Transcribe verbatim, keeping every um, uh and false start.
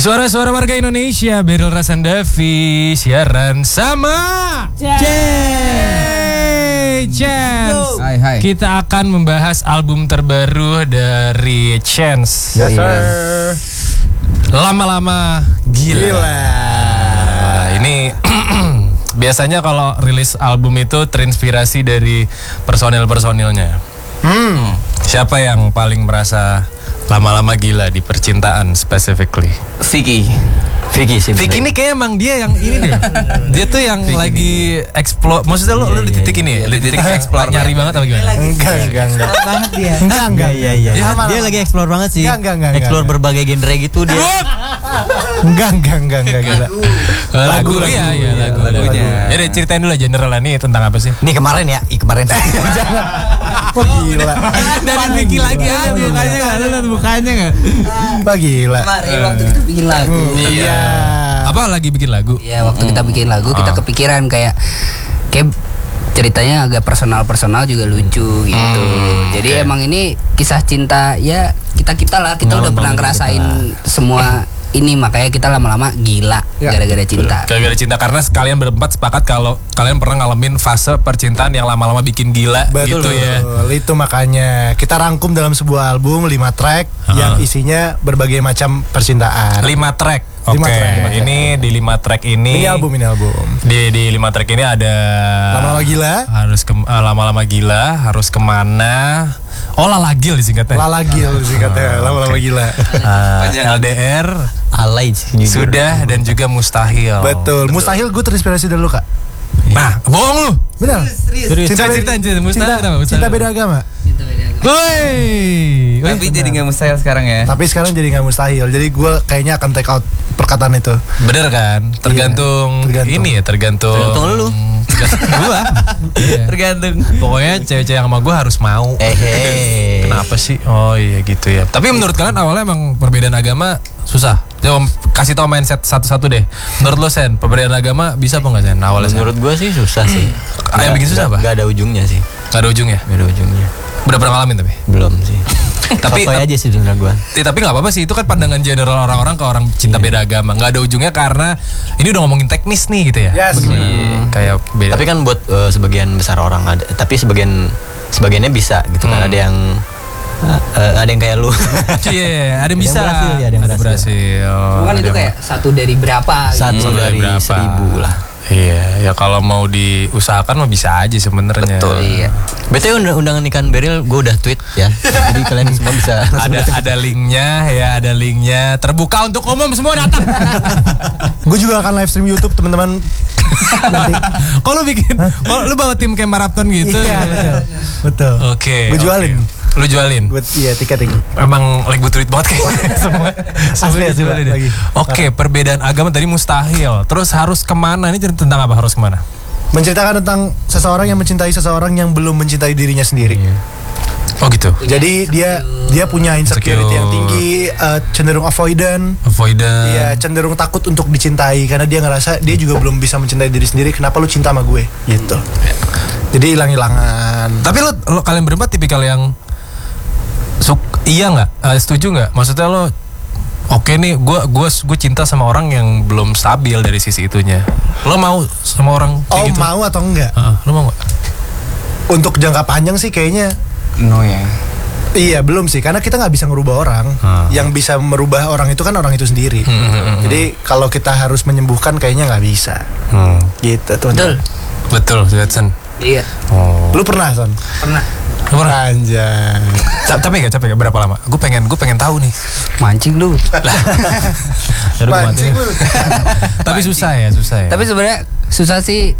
Suara-suara warga Indonesia, Beryl Rasandavi siaran sama Chance. Chance. Hai, hai. Kita akan membahas album terbaru dari Chance. Yes, sir. Lama-lama gila. Gila. Nah, ini biasanya kalau rilis album itu terinspirasi dari personil-personilnya. Hmm. Siapa yang paling merasa lama-lama gila di percintaan specifically? Vicky. Vicky sih. Vicky ini kayak emang dia yang ini deh. Dia tuh yang Vicky lagi explore. Maksudnya lu, lu di titik ini ya? Di titik explore nyari banget apa gimana? Enggak, enggak, enggak. banget dia. Enggak, enggak. Iya, iya. Ya, Dia lagi explore banget sih. Enggak, enggak, enggak, Explore enggak. berbagai genre gitu dia. Enggak, enggak, enggak, enggak, gila. Lagu, lagu, iya, iya, lagu, lagunya. Ya deh, ceritain dulu aja general ini tentang apa sih? Nih kemarin ya, i kemarin. Wah gila. Dari Vicky lagi aja, mukanya nggak, lu lihat mukanya nggak? Wah gila. Kemarin waktu kita bikin lagu. Iya. Apa lagi bikin lagu? Iya, waktu kita bikin lagu kita Ah. kepikiran kayak kayak ceritanya agak personal-personal juga lucu gitu. Hmm, Jadi oke. emang ini kisah cinta ya kita-kita lah, kita udah pernah ngerasain semua ini, makanya kita lama-lama gila Ya, gara-gara cinta. Gara-gara cinta, karena kalian berempat sepakat kalau kalian pernah ngalamin fase percintaan yang lama-lama bikin gila. Betul, Gitu ya. itu makanya kita rangkum dalam sebuah album lima track Uh-huh. yang isinya berbagai macam percintaan. Lima track. Oke. Lima track. Ini di lima track ini. Ini album, ini album. Di di lima track ini ada Lama-lama gila. harus ke, eh, lama-lama gila, harus kemana? Oh, lalagil disingkatnya. Lalagil sih katanya, lama-lama gila. Ah, L D R Alay sih jujur. sudah dan juga mustahil. Betul. Mustahil gue terinspirasi dari lu, Kak. Nah, bohong lu. Benar. Serius. Cinta, Cerita, beda, cerita, mustahil cinta, kenapa? Mustahil. cinta beda agama. Woi. Tapi jadi nggak mustahil sekarang ya. Tapi sekarang jadi nggak mustahil. Jadi gue kayaknya akan take out perkataan itu. Bener kan? Tergantung, tergantung. ini ya, tergantung. Tergantung lu. Tergantung gua. Iya. Tergantung. Pokoknya cewek-cewek yang sama gua harus mau. Eh, hey. Kenapa sih? Oh iya gitu ya. Tapi menurut kalian awalnya emang perbedaan agama susah? Coba kasih tau mindset satu-satu deh. Menurut lo Sen, perbedaan agama bisa apa nggak Sen? Awalnya Sen? Menurut gua sih susah sih. Ah, yang bikin susah apa? Gak ada ujungnya sih. Gak ada ujungnya? Gak ada ujungnya. Udah pernah ngalamin tapi? Belum sih. Tapi- Sotoy aja sih sebenarnya gua. Ya, tapi nggak apa-apa sih, itu kan pandangan general orang-orang ke orang cinta beda agama. Nggak ada ujungnya karena ini udah ngomongin teknis nih gitu ya. Yes. Bagaimana? Kayak beda. Tapi kan buat eh, sebagian besar orang ada, tapi sebagian sebagiannya bisa gitu kan. Hmm. Ada yang eh, ada yang kayak lu. Iya, ada yang bisa. Ada yang berhasil, ya, ada yang berhasil. Kan Ada itu yang- kayak satu dari berapa Satu gitu. dari berapa? seribu lah. Iya, ya kalau mau diusahakan mah bisa aja sebenarnya. Betul. Iya. B T W undang- undangan nikahan Beryl gue udah tweet ya. Jadi kalian semua bisa Ada ada linknya ya, ada linknya terbuka untuk umum, semua datang. Gue juga akan live stream YouTube teman-teman. Nanti. Kalau lu bikin, kalau lu bawa tim kayak maraton gitu. Iya betul. Betul. Oke. Gue jualin. oke. Lu jualin. Buat iya tiketing. Emang lagi butuh duit banget kayaknya semua. Semua Asli, dijualin asli, deh. lagi. Oke, perbedaan agama tadi mustahil. Terus harus kemana? Ini cerita tentang apa? Harus kemana? Menceritakan tentang seseorang yang mencintai seseorang yang belum mencintai dirinya sendiri. Oh gitu. Jadi dia dia punya insecurity Insecure. yang tinggi, eh, cenderung avoidant. Avoidant. Iya, cenderung takut untuk dicintai karena dia ngerasa dia juga belum bisa mencintai diri sendiri. Kenapa lu cinta sama gue? Gitu. Jadi hilang-hilangan. Tapi lo, lo kalian berempat tipikal yang suk iya nggak? Eh, setuju nggak? Maksudnya lo oke nih, gue gue gue cinta sama orang yang belum stabil dari sisi itunya. Lo mau sama orang kayak Oh, gitu? mau atau enggak? Heeh, lo mau nggak? Untuk jangka panjang sih kayaknya No ya. iya belum sih, karena kita nggak bisa ngerubah orang. Hmm. Yang bisa merubah orang itu kan orang itu sendiri. Hmm, hmm, hmm, Jadi kalau kita harus menyembuhkan kayaknya nggak bisa. Hmm. Gitu Betul. teman. Betul, Jetson. Iya. Oh. Lu pernah Son? Pernah Lo pernah? Anjay. Cap- Capek gak? Capek gak? Berapa lama? Gue pengen, gue pengen tahu nih. mancing lu. Yaudah, gua Mancing matiin. lu. Tapi susah ya, susah ya. Tapi sebenarnya susah sih